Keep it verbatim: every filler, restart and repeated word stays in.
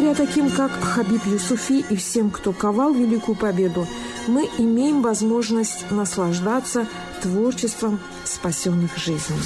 благодаря таким, как Хабиб Юсуфи и всем, кто ковал великую победу, мы имеем возможность наслаждаться творчеством спасенных жизней.